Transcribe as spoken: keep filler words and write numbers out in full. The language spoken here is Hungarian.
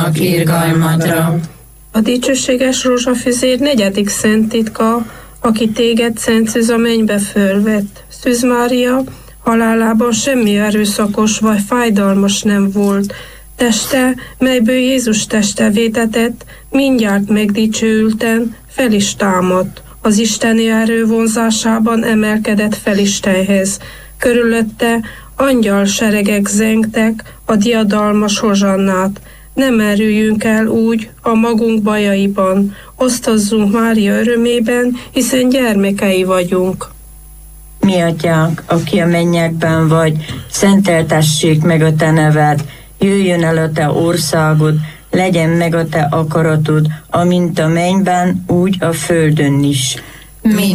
irgalmadra. A dicsőséges rózsafüzér negyedik szent titka, aki téged, Szent Szűz, a mennybe fölvett. Szűz Mária halálában semmi erőszakos vagy fájdalmas nem volt. Teste, melyből Jézus teste vétetett, mindjárt megdicsőülten fel is támadt. Az isteni erő vonzásában emelkedett fel Istenhez. Körülötte angyal seregek zengtek a diadalmas hozsannát. Ne merüljünk el úgy a magunk bajaiban, osztozzunk Mária örömében, hiszen gyermekei vagyunk. Mi atyánk, aki a mennyekben vagy, szenteltessék meg a te neved, jöjjön el a te országod, legyen meg a te akaratod, amint a mennyben, úgy a földön is. Mi